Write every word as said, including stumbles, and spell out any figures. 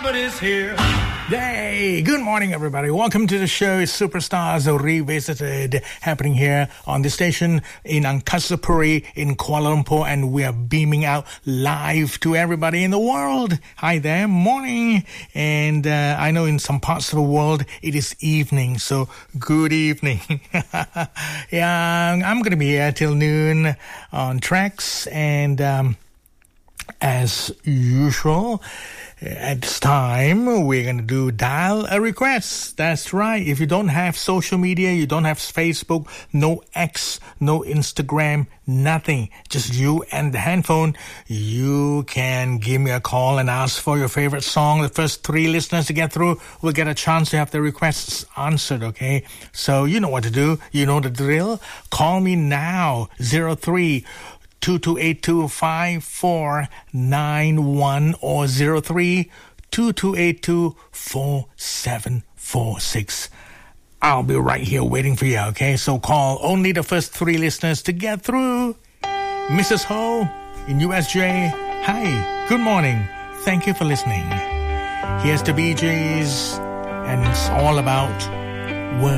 is here. Hey, good morning, everybody. Welcome to the show Superstars Revisited, happening here on the station in Angkasa Puri in Kuala Lumpur, and we are beaming out live to everybody in the world. Hi there, morning. And uh, I know in some parts of the world it is evening, so good evening. Yeah, I'm going to be here till noon on tracks, and um, as usual, at this time, we're going to do Dial a Request. That's right. If you don't have social media, you don't have Facebook, no X, no Instagram, nothing, just you and the handphone, you can give me a call and ask for your favorite song. The first three listeners to get through will get a chance to have their requests answered, okay? So you know what to do. You know the drill. Call me now, zero three two two eight two five four nine one or zero three two two eight two four seven four six. I'll be right here waiting for you, okay? So call only the first three listeners to get through. Missus Ho in U S J, hi, good morning. Thank you for listening. Here's the Bee Gees, and it's all about words.